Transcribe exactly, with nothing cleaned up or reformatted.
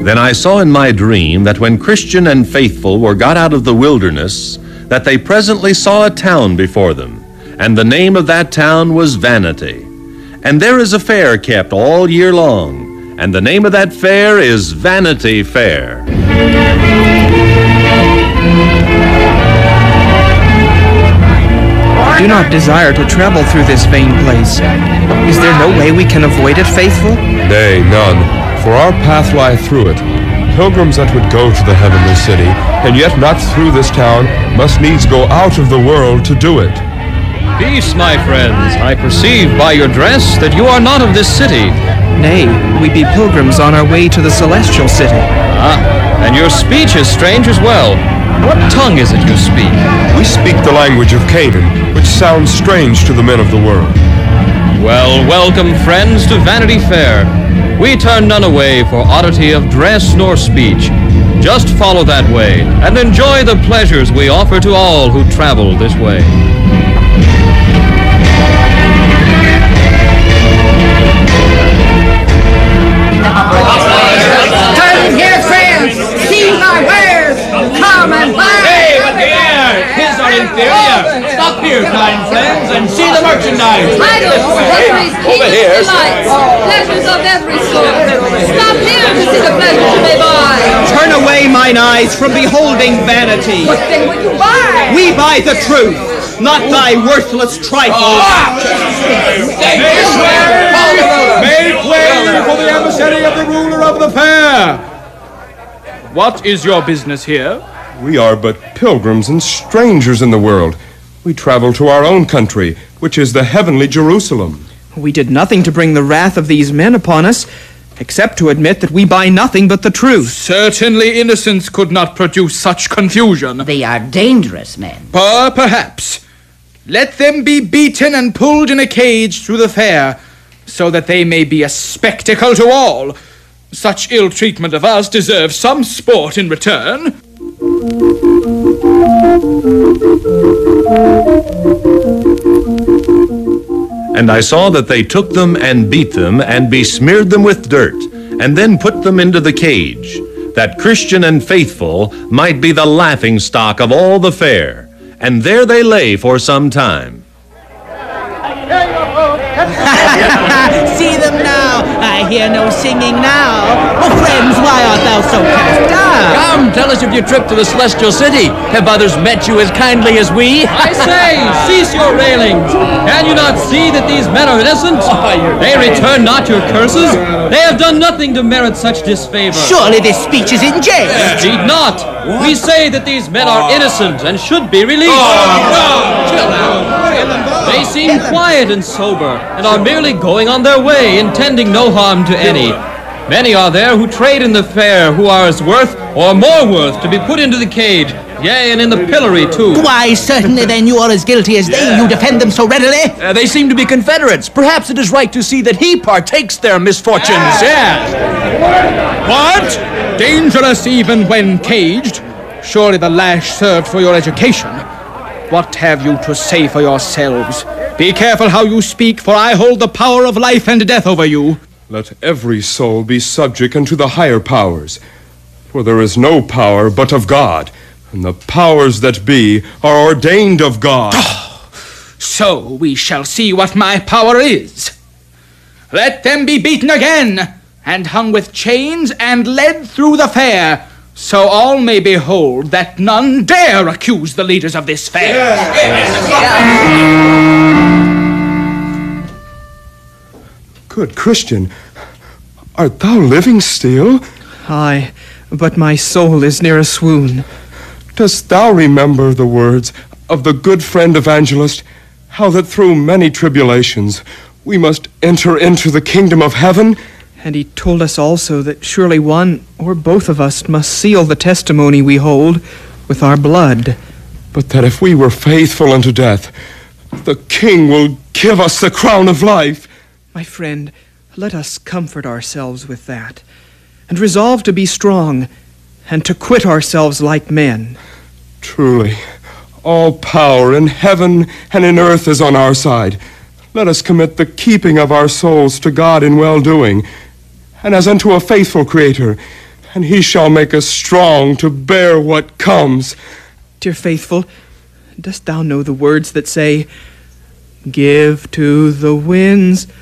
Then I saw in my dream that when Christian and faithful were got out of the wilderness, that they presently saw a town before them, and the name of that town was Vanity. And there is a fair kept all year long, and the name of that fair is Vanity Fair. I do not desire to travel through this vain place. Is there no way we can avoid it, faithful? Nay, none, for our path lieth through it. Pilgrims that would go to the heavenly city, and yet not through this town, must needs go out of the world to do it. Peace, my friends. I perceive by your dress that you are not of this city. Nay, we be pilgrims on our way to the celestial city. Ah, and your speech is strange as well. What tongue is it you speak? We speak the language of Canaan, which sounds strange to the men of the world. Well, welcome, friends, to Vanity Fair. We turn none away for oddity of dress nor speech. Just follow that way, and enjoy the pleasures we offer to all who travel this way. Come here, friends! See my wares! Come and buy! Hey, what the air! His are inferior! Stop here, kind friends, and see the merchandise! Idols, luxuries, heathens, delights, pleasures of every sort. Stop here to see the pleasures you may buy. Turn away mine eyes from beholding vanity. What then would you buy? We buy the truth, not thy worthless trifles. Make way for the emissary of the ruler of the fair! What is your business here? We are but pilgrims and strangers in the world. We travel to our own country, which is the heavenly Jerusalem. We did nothing to bring the wrath of these men upon us, except to admit that we buy nothing but the truth. Certainly innocence could not produce such confusion. They are dangerous men. Per- perhaps. Let them be beaten and pulled in a cage through the fair, so that they may be a spectacle to all. Such ill treatment of us deserves some sport in return. And I saw that they took them and beat them and besmeared them with dirt, and then put them into the cage, that Christian and faithful might be the laughing stock of all the fair. And there they lay for some time. See them now. I hear no singing now. Oh, friends, why art thou so cast down? Come, tell us of your trip to the celestial city. Have others met you as kindly as we? I say, cease your railings. Can you not see that these men are innocent? They return not your curses. They have done nothing to merit such disfavor. Surely this speech is in jest. Indeed not. We say that these men are innocent and should be released. They seem quiet and sober, and are merely going on their way, intending no harm to any. Many are there who trade in the fair, who are as worth, or more worth, to be put into the cage, yea, and in the pillory, too. Why, certainly then you are as guilty as they. You defend them so readily. Uh, they seem to be Confederates. Perhaps it is right to see that he partakes their misfortunes. Yes. What? Dangerous even when caged? Surely the lash served for your education. What have you to say for yourselves? Be careful how you speak, for I hold the power of life and death over you. Let every soul be subject unto the higher powers. For there is no power but of God, and the powers that be are ordained of God. Oh, so we shall see what my power is. Let them be beaten again, and hung with chains and led through the fair, so all may behold that none dare accuse the leaders of this fair. Yes. Yes. Good Christian, art thou living still? Aye, but my soul is near a swoon. Dost thou remember the words of the good friend evangelist, how that through many tribulations we must enter into the kingdom of heaven? And he told us also that surely one or both of us must seal the testimony we hold with our blood. But that if we were faithful unto death, the King will give us the crown of life. My friend, let us comfort ourselves with that, and resolve to be strong, and to quit ourselves like men. Truly, all power in heaven and in earth is on our side. Let us commit the keeping of our souls to God in well-doing, and as unto a faithful Creator, and he shall make us strong to bear what comes. Dear faithful, dost thou know the words that say, "Give to the winds